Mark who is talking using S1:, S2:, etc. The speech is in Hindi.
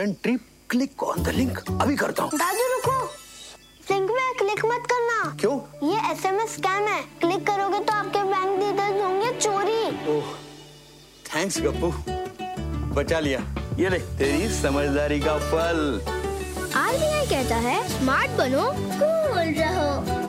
S1: Friend trip, click on the link. अभी करता हूँ।
S2: दादू रुको, लिंक में क्लिक मत करना।
S1: क्यों?
S2: ये SMS स्कैम है, क्लिक करोगे तो आपके बैंक डिटेल्स होंगे चोरी।
S1: ओह, थैंक्स गप्पू, बचा लिया। ये ले तेरी समझदारी का फल।
S2: RBI कहता है स्मार्ट बनो, कूल रहो।